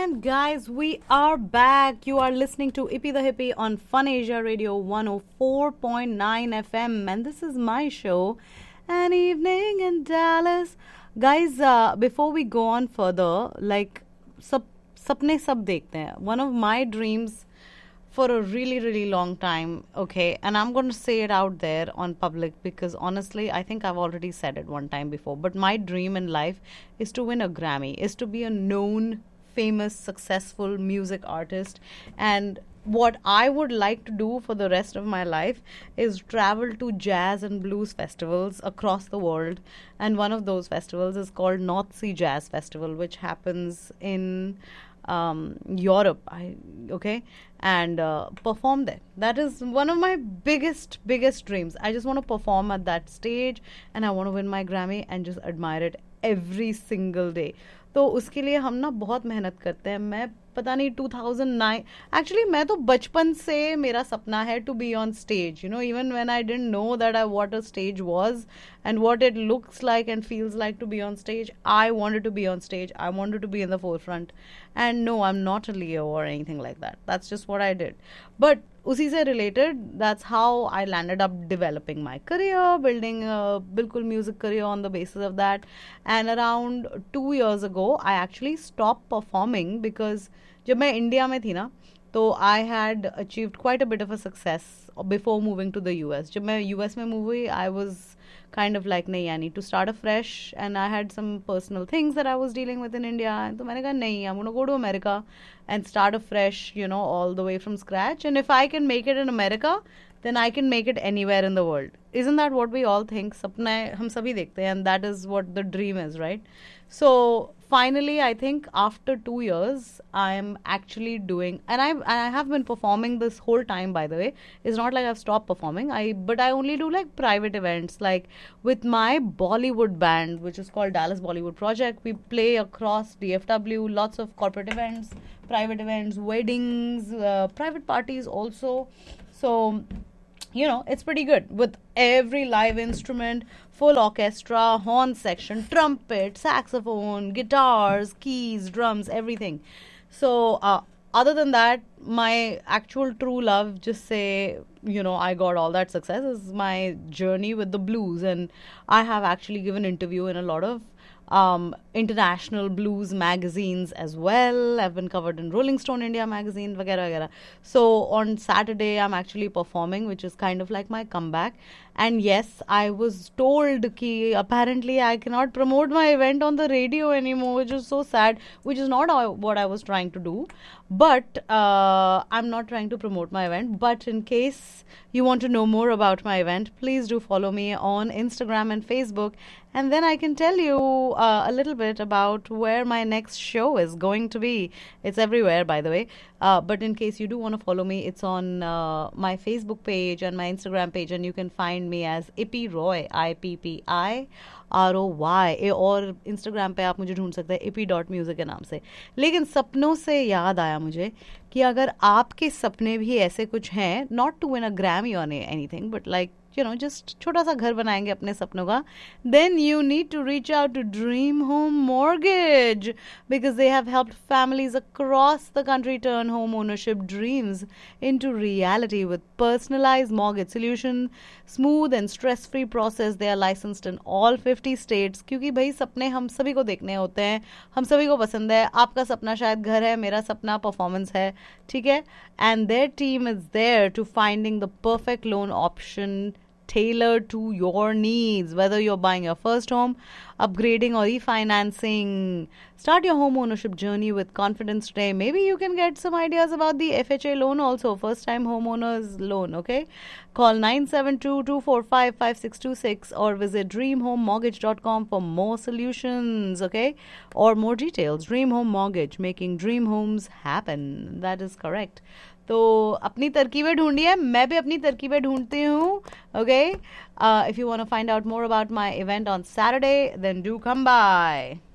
And guys, we are back. You are listening to Ippy the Hippie on Fun Asia Radio 104.9 FM. And this is my show, An Evening in Dallas. Guys, before we go on further, like, sapne sab dekhte hain. One of my dreams for a really, really long time, okay, and I'm going to say it out there on public because honestly, I think I've already said it one time before, but my dream in life is to win a Grammy, is to be a known, famous, successful music artist. And what I would like to do for the rest of my life is travel to jazz and blues festivals across the world. And one of those festivals is called North Sea Jazz Festival, which happens in Europe, and perform there. That is one of my biggest dreams. I just want to perform at that stage and I want to win my Grammy and just admire it every single day. तो उसके लिए हम ना बहुत मेहनत करते हैं. मैं पता नहीं 2009 एक्चुअली मैं तो बचपन से मेरा सपना है to be on stage, you know, even when I didn't know that I what a stage was and what it looks like and feels like to be on stage. I wanted to be on stage, I wanted to be in the forefront. And no, I am not a लियो और anything like that. That's just what I did. But उसी से related that's how I landed up developing my career, building बिल्कुल music career on the basis of that. And around 2 years ago I actually stop performing because जब मैं India में थी ना तो I had achieved quite a bit of a success before moving to the US. जब मैं US में move हुई I was kind of like nahi, I need to start afresh, and I had some personal things that I was dealing with in India, and तो मैंने कहा नहीं, I'm going to go to America and start afresh, you know, all the way from scratch. And if I can make it in America, then I can make it anywhere in the world. Isn't that what we all think? सपना हम सभी देखते हैं, and that is what the dream is, right? So finally, I think after 2 years, I'm actually doing, and I have been performing this whole time, by the way. It's not like I've stopped performing. But I only do like private events, like with my Bollywood band, which is called Dallas Bollywood Project. We play across DFW, lots of corporate events, private events, weddings, private parties also. So, you know, it's pretty good with every live instrument, full orchestra, horn section, trumpet, saxophone, guitars, keys, drums, everything. So other than that, my actual true love, just say, you know, I got all that success, is my journey with the blues. And I have actually given interview in a lot of international blues magazines as well. I've been covered in Rolling Stone India magazine, vagera vagera. So on Saturday I'm actually performing, which is kind of like my comeback. And yes, I was told ki apparently I cannot promote my event on the radio anymore, which is so sad, which is not what I was trying to do. But I'm not trying to promote my event. But in case you want to know more about my event, please do follow me on Instagram and Facebook. And then I can tell you a little bit about where my next show is going to be. It's everywhere, by the way. But in case you do want to follow me, it's on my Facebook page and my Instagram page. And you can find me as Ippy Roy, IPPIROY. और Instagram पे आप मुझे ढूंढ सकते हैं ippy.music के नाम से. लेकिन सपनों से याद आया मुझे कि अगर आपके सपने भी ऐसे कुछ हैं, not to win a Grammy or anything, but like, you know, just छोटा सा घर बनाएंगे अपने सपनों का, then you need to reach out to Dream Home Mortgage, because they have helped families across the country turn home ownership dreams into reality with personalized mortgage solution, smooth and stress-free process. They are licensed in all 50 states. क्योंकि भाई सपने हम सभी को देखने होते हैं, हम सभी को पसंद है. आपका सपना शायद घर है, मेरा सपना परफॉर्मेंस है, ठीक है? And their team is there to finding the perfect loan option tailored to your needs, whether you're buying your first home, upgrading or refinancing. Start your home ownership journey with confidence today. Maybe you can get some ideas about the FHA loan also, first time homeowners loan, okay? Call 972-245-5626 or visit dreamhomemortgage.com for more solutions, okay? Or more details. Dream Home Mortgage, making dream homes happen. That is correct. तो अपनी तरकीबें ढूंढिए, मैं भी अपनी तरकीबें ढूंढती हूँ, okay? If you want to find out more about my event on Saturday, then do come by.